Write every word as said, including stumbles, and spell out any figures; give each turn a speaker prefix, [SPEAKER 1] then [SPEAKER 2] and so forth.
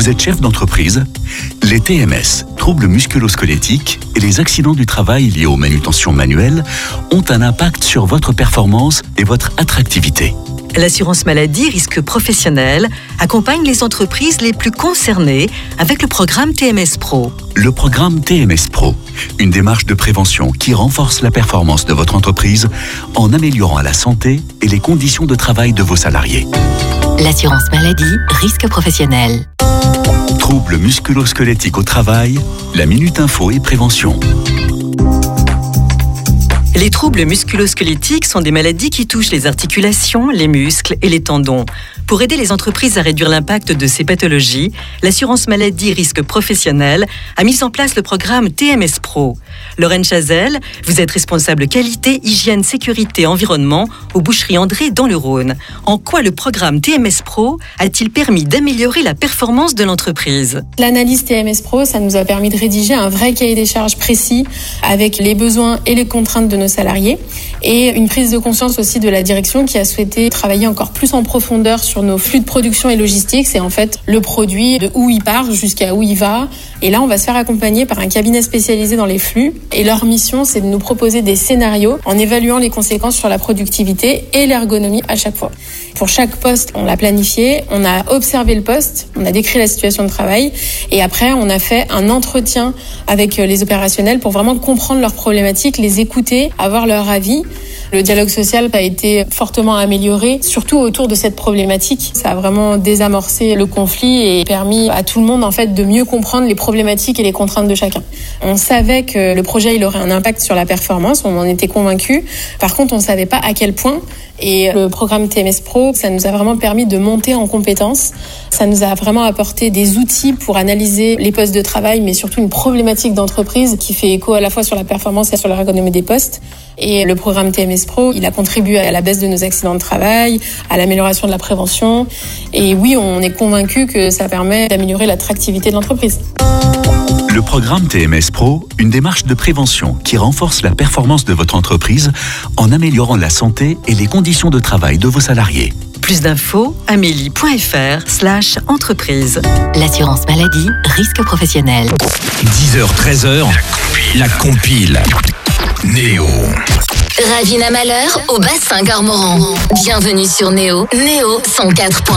[SPEAKER 1] Vous êtes chef d'entreprise? Les T M S, troubles musculo-squelettiques, et les accidents du travail liés aux manutentions manuelles ont un impact sur votre performance et votre attractivité.
[SPEAKER 2] L'assurance maladie risque professionnel accompagne les entreprises les plus concernées avec le programme T M S Pro.
[SPEAKER 1] Le programme T M S Pro, une démarche de prévention qui renforce la performance de votre entreprise en améliorant la santé et les conditions de travail de vos salariés.
[SPEAKER 3] L'assurance maladie, risque professionnel.
[SPEAKER 1] Troubles musculo-squelettiques au travail, la Minute Info et Prévention.
[SPEAKER 2] Les troubles musculo-squelettiques sont des maladies qui touchent les articulations, les muscles et les tendons. Pour aider les entreprises à réduire l'impact de ces pathologies, l'assurance maladie risque professionnel a mis en place le programme T M S Pro. Lorraine Chazelle, vous êtes responsable qualité, hygiène, sécurité, environnement aux Boucheries André dans le Rhône. En quoi le programme T M S Pro a-t-il permis d'améliorer la performance de l'entreprise?
[SPEAKER 4] L'analyse T M S Pro, ça nous a permis de rédiger un vrai cahier des charges précis avec les besoins et les contraintes de nos salariés et une prise de conscience aussi de la direction qui a souhaité travailler encore plus en profondeur sur nos flux de production et logistique. C'est en fait le produit, de où il part jusqu'à où il va. Et là, on va se faire accompagner par un cabinet spécialisé dans les flux. Et leur mission, c'est de nous proposer des scénarios en évaluant les conséquences sur la productivité et l'ergonomie à chaque fois. Pour chaque poste, on l'a planifié, on a observé le poste, on a décrit la situation de travail et après, on a fait un entretien avec les opérationnels pour vraiment comprendre leurs problématiques, les écouter, avoir leur avis. Le dialogue social a été fortement amélioré, surtout autour de cette problématique. Ça a vraiment désamorcé le conflit et permis à tout le monde en fait de mieux comprendre les problématiques et les contraintes de chacun. On savait que le projet il aurait un impact sur la performance, on en était convaincus. Par contre, on ne savait pas à quel point. Et le programme T M S Pro, ça nous a vraiment permis de monter en compétences. Ça nous a vraiment apporté des outils pour analyser les postes de travail, mais surtout une problématique d'entreprise qui fait écho à la fois sur la performance et sur l'ergonomie des postes. Et le programme T M S Pro, il a contribué à la baisse de nos accidents de travail, à l'amélioration de la prévention. Et oui, on est convaincus que ça permet d'améliorer l'attractivité de l'entreprise.
[SPEAKER 1] Le programme T M S Pro, une démarche de prévention qui renforce la performance de votre entreprise en améliorant la santé et les conditions de travail de vos salariés.
[SPEAKER 2] Plus d'infos, amélie.fr slash entreprise.
[SPEAKER 3] L'assurance maladie, risque professionnel.
[SPEAKER 5] dix heures treize heures, la compile. Néo.
[SPEAKER 3] Ravina Malheur au bassin Garmoran. Bienvenue sur Néo. Néo cent quatre point un.